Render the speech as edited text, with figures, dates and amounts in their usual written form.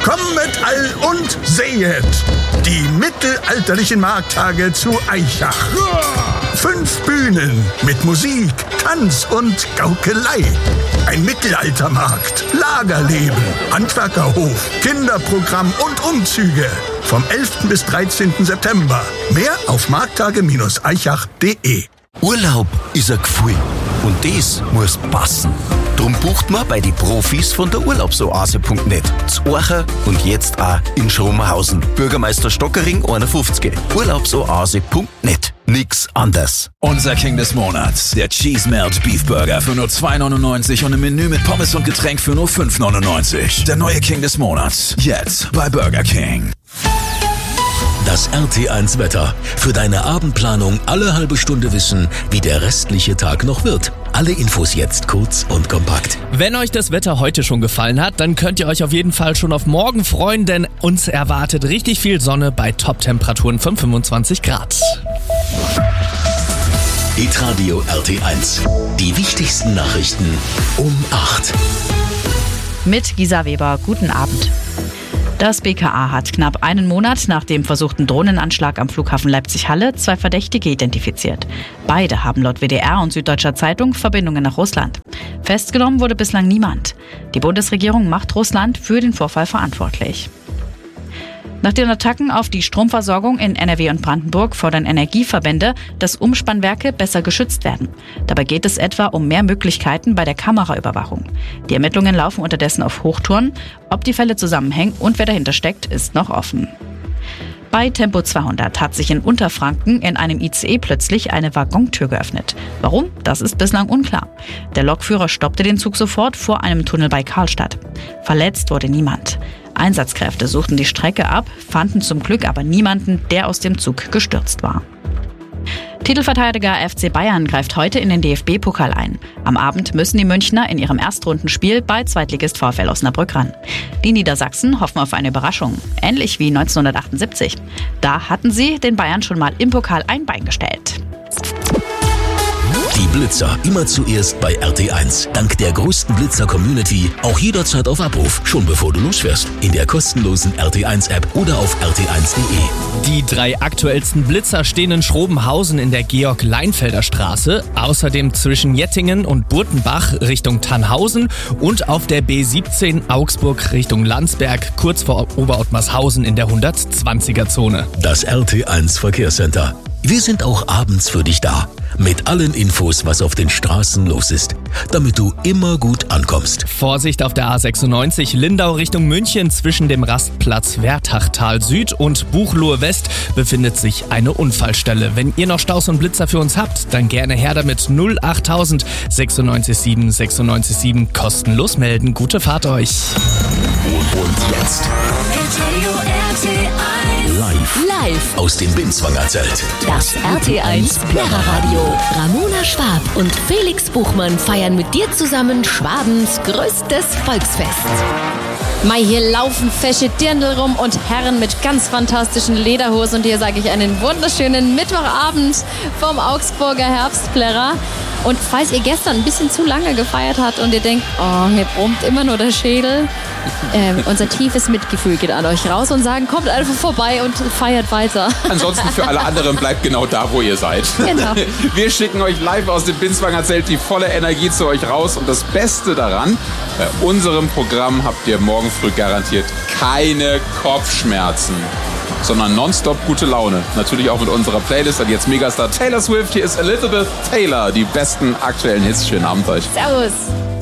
Kommet all und sehet die mittelalterlichen Markttage zu Aichach. 5 Bühnen mit Musik, Tanz und Gaukelei. Ein Mittelaltermarkt, Lagerleben, Handwerkerhof, Kinderprogramm und Umzüge. Vom 11. bis 13. September. Mehr auf markttage-aichach.de. Urlaub ist ein Gefühl und das muss passen. Drum bucht man bei den Profis von der Urlaubsoase.net. Zu Acher und jetzt auch in Schromenhausen. Bürgermeister Stockering 51. Urlaubsoase.net. Nix anders. Unser King des Monats, der Cheese Melt Beef Burger für nur 2,99 und ein Menü mit Pommes und Getränk für nur 5,99. Der neue King des Monats, jetzt bei Burger King. Das RT1 Wetter. Für deine Abendplanung alle halbe Stunde wissen, wie der restliche Tag noch wird. Alle Infos jetzt kurz und kompakt. Wenn euch das Wetter heute schon gefallen hat, dann könnt ihr euch auf jeden Fall schon auf morgen freuen, denn uns erwartet richtig viel Sonne bei Top-Temperaturen von 25 Grad. Hitradio RT1. Die wichtigsten Nachrichten um 8. Mit Gisa Weber, guten Abend. Das BKA hat knapp einen Monat nach dem versuchten Drohnenanschlag am Flughafen Leipzig-Halle 2 Verdächtige identifiziert. Beide haben laut WDR und Süddeutscher Zeitung Verbindungen nach Russland. Festgenommen wurde bislang niemand. Die Bundesregierung macht Russland für den Vorfall verantwortlich. Nach den Attacken auf die Stromversorgung in NRW und Brandenburg fordern Energieverbände, dass Umspannwerke besser geschützt werden. Dabei geht es etwa um mehr Möglichkeiten bei der Kameraüberwachung. Die Ermittlungen laufen unterdessen auf Hochtouren. Ob die Fälle zusammenhängen und wer dahinter steckt, ist noch offen. Bei Tempo 200 hat sich in Unterfranken in einem ICE plötzlich eine Waggontür geöffnet. Warum? Das ist bislang unklar. Der Lokführer stoppte den Zug sofort vor einem Tunnel bei Karlstadt. Verletzt wurde niemand. Einsatzkräfte suchten die Strecke ab, fanden zum Glück aber niemanden, der aus dem Zug gestürzt war. Titelverteidiger FC Bayern greift heute in den DFB-Pokal ein. Am Abend müssen die Münchner in ihrem Erstrundenspiel bei Zweitligist VfL Osnabrück ran. Die Niedersachsen hoffen auf eine Überraschung, ähnlich wie 1978. Da hatten sie den Bayern schon mal im Pokal ein Bein gestellt. Die Blitzer immer zuerst bei RT1. Dank der größten Blitzer-Community auch jederzeit auf Abruf, schon bevor du losfährst. In der kostenlosen RT1-App oder auf rt1.de. Die 3 aktuellsten Blitzer stehen in Schrobenhausen in der Georg-Leinfelder Straße, außerdem zwischen Jettingen und Burtenbach Richtung Tannhausen und auf der B17 Augsburg Richtung Landsberg, kurz vor Oberottmarshausen in der 120er-Zone. Das RT1 Verkehrscenter. Wir sind auch abends für dich da. Mit allen Infos, was auf den Straßen los ist, damit du immer gut ankommst. Vorsicht auf der A96 Lindau Richtung München. Zwischen dem Rastplatz Wertachtal Süd und Buchloe West befindet sich eine Unfallstelle. Wenn ihr noch Staus und Blitzer für uns habt, dann gerne her damit 08000 967 967 kostenlos melden. Gute Fahrt euch. Und jetzt live aus dem Binswanger Zelt. Das RT1 Plärreradio. Ramona Schwab und Felix Buchmann feiern mit dir zusammen Schwabens größtes Volksfest. Mai, hier laufen fesche Dirndl rum und Herren mit ganz fantastischen Lederhosen. Und hier sage ich einen wunderschönen Mittwochabend vom Augsburger Herbstplärrer. Und falls ihr gestern ein bisschen zu lange gefeiert habt und ihr denkt, oh, mir brummt immer nur der Schädel, unser tiefes Mitgefühl geht an euch raus und sagen, kommt einfach vorbei und feiert weiter. Ansonsten für alle anderen bleibt genau da, wo ihr seid. Genau. Wir schicken euch live aus dem Binswanger Zelt die volle Energie zu euch raus. Und das Beste daran, bei unserem Programm habt ihr morgen früh garantiert keine Kopfschmerzen, sondern nonstop gute Laune. Natürlich auch mit unserer Playlist. Und jetzt Megastar Taylor Swift. Hier ist Elizabeth Taylor. Die besten aktuellen Hits. Schönen Abend euch. Servus.